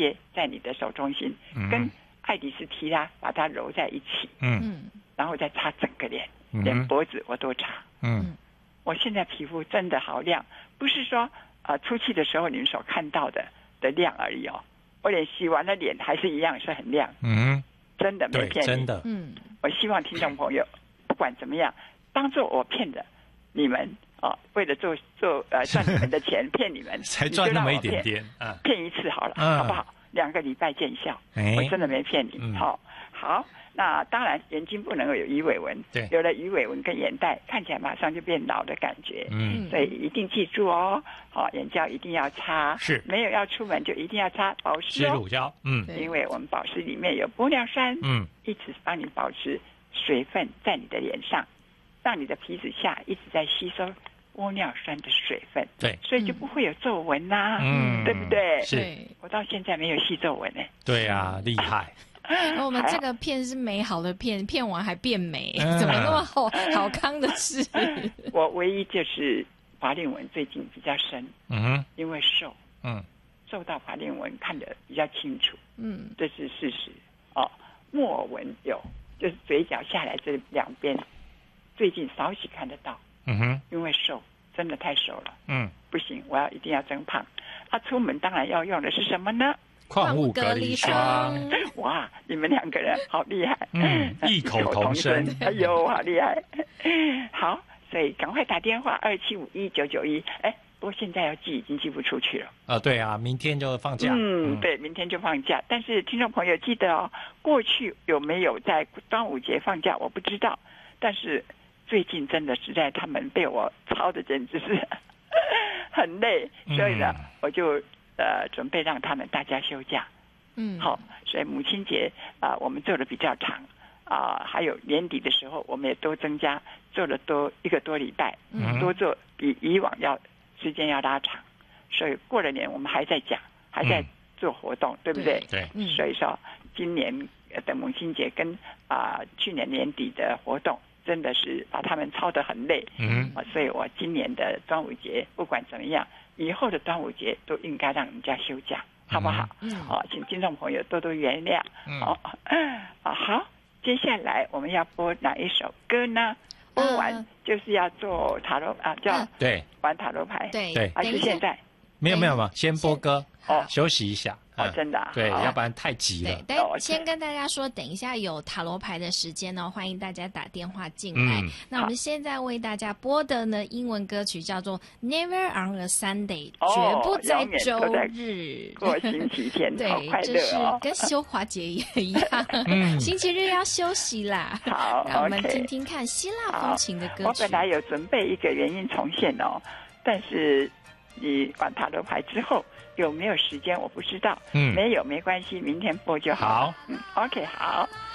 接在你的手中心，跟爱迪斯提拉把它揉在一起，然后再擦整个脸，连脖子我都擦。我现在皮肤真的好亮，不是说出去的时候你们所看到的亮而已哦。我连洗完了脸还是一样是很亮，真的没骗你， 真的。 我希望听众朋友不管怎么样，当做我骗的你们为了赚你们的钱骗你们， 才赚那么一点点啊， 骗一次好了，好不好？2个礼拜见效，我真的没骗你。好，那当然眼睛不能有鱼尾纹，有了鱼尾纹跟眼袋，看起来马上就变老的感觉。所以一定记住哦，眼胶一定要擦， 是没有要出门就一定要擦保湿乳胶， 因为我们保湿里面有玻尿酸，一直帮你保持水分在你的脸上，让你的皮脂下一直在吸收玻尿酸的水分， 对， 所以就不会有皱纹啦，对不对？ 是， 我到现在没有细皱纹呢。 对啊，厉害。 我们这个片是美好的片，片完还变美，怎么那么好康的事？ 我唯一就是法令纹最近比较深，因为瘦，瘦到法令纹看得比较清楚，这是事实。木偶纹有，就是嘴角下来这两边，最近少许看得到，因为瘦，真的太瘦了，不行，我一定要增胖。出门当然要用的是什么呢？ 矿物隔离霜。 哇，你们2个人好厉害， 异口同声， 哎呦，好厉害。好，所以赶快打电话27519991。不过现在要寄已经寄不出去了。 对啊，明天就放假。 对，明天就放假。但是听众朋友记得哦，过去有没有在端午节放假我不知道，但是最近真的实在他们被我操的简直是很累，所以呢，我就准备让他们大家休假。好，所以母亲节我们做的比较长还有年底的时候我们也多增加，做了多1个多礼拜，多做比以往时间要拉长，所以过了年我们还在讲，还在做活动，对不对？ 对。 所以说今年的母亲节跟去年年底的活动真的是把他们操得很累，所以我今年的端午节不管怎么样，以后的端午节都应该让人家休假，好不好？请听众朋友多多原谅。好，接下来我们要播哪一首歌呢？播完就是要做塔罗对， 玩塔罗牌， 对， 还是现在？ 没有，先播歌，休息一下。 真的对，要不然太急了。 对，但先跟大家说，等一下有塔罗牌的时间呢，欢迎大家打电话进来。那我们现在为大家播的呢，英文歌曲叫做 Never on a Sunday， 绝不在周日过星期天。 对，这是跟修华节也一样，星期日要休息啦。 好， 让我们听听看希腊风情的歌曲。 我本来有准备一个原音重现但是你玩塔罗牌之后有没有时间我不知道，没有没关系，明天播就好。 好 ，OK， 好。